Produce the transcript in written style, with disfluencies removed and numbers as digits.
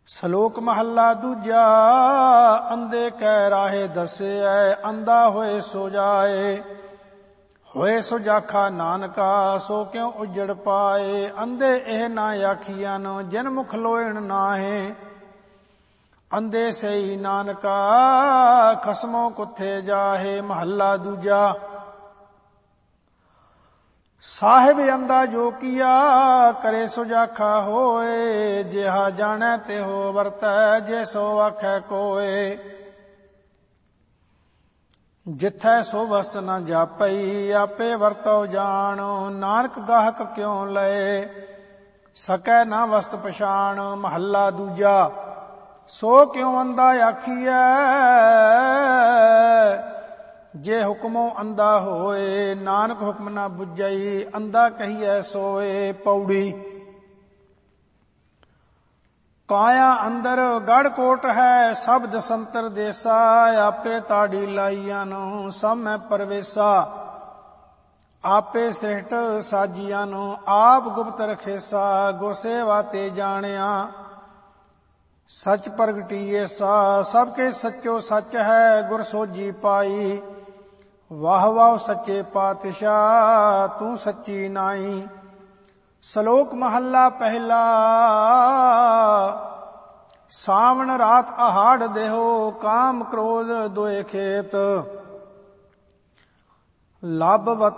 ਸ਼ਲੋਕ ਮਹੱਲਾ ਦੂਜਾ। ਅੰਧੇ ਕੈ ਰਾਹੇ ਦੱਸਿਐ, ਅੰਧਾ ਹੋਏ ਸੋ ਜਾਏ। ਹੋਏ ਸੋ ਜਾਖਾ ਨਾਨਕਾ, ਸੋ ਕਿਉ ਉਜੜ ਪਾਏ। ਅੰਧੇ ਇਹ ਨਾ ਆਖੀਐਨ, ਜਿਨ ਮੁਖ ਲੋਇਣ ਨਾਹੇ। ਅੰਧੇ ਸਈ ਨਾਨਕਾ, ਖਸਮੋ ਕੁੱਥੇ ਜਾਹੇ। ਮਹੱਲਾ ਦੂਜਾ। ਸਾਹਿਬ ਅੰਧਾ ਜੋ ਕੀਆ, ਕਰੇ ਸੋ ਜਾਖਾ ਹੋਏ। ਜਿਹਾ ਜਾਣੈ ਤਿਹੋ ਵਰਤੈ, ਜੇ ਸੋ ਆਖੈ ਕੋਏ। ਜਿਥੈ ਸੋ ਵਸਤ ਨ ਜਾਪਈ, ਆਪੇ ਵਰਤਉ ਜਾਣ। ਨਾਨਕ ਗਾਹਕ ਕਿਉ ਲਏ, ਸਕੈ ਨਾ ਵਸਤ ਪਛਾਣ। ਮਹੱਲਾ ਦੂਜਾ। ਸੋ ਕਿਉ ਅੰਧਾ ਆਖੀਐ, ਜੇ ਹੁਕਮੋਂ ਅੰਧਾ ਹੋਏ। ਨਾਨਕ ਹੁਕਮ ਨਾ ਬੁੱਝਈ, ਅੰਧਾ ਕਹੀਐ ਸੋਏ। ਪੌੜੀ। ਕਾਇਆ ਅੰਦਰ ਗੜ ਕੋਟ ਹੈ, ਸ਼ਬਦ ਸੰਤਰ ਦੇਸਾ। ਆਪੇ ਤਾੜੀ ਲਾਈਆਂ ਨੂੰ, ਸਭ ਮੈਂ ਪਰਵੇਸਾ। ਆਪੇ ਸ੍ਰਿਸ਼ਟ ਸਾਜੀਆਂ ਨੂੰ, ਆਪ ਗੁਪਤ ਰਖੇਸਾ। ਗੁਰ ਸੇਵਾ ਤੇ ਜਾਣਿਆ, ਸਚ ਪ੍ਰਗਟੀਏ ਸਾ। ਸਭ ਕੇ ਸੱਚੋ ਸੱਚ ਹੈ, ਗੁਰ ਸੋਝੀ ਪਾਈ। ਵਾਹ ਵਾਹ ਸੱਚੇ ਪਾਤਸ਼ਾਹ, ਤੂੰ ਸੱਚੀ ਨਾਈ। ਸ਼ਲੋਕ ਮਹੱਲਾ ਪਹਿਲਾ। ਸਾਵਣ ਰਾਤ ਆਹਾੜ ਦੇਹੋ, ਕਾਮ ਕ੍ਰੋਧ ਦੋਏ ਖੇਤ। ਲੱਭ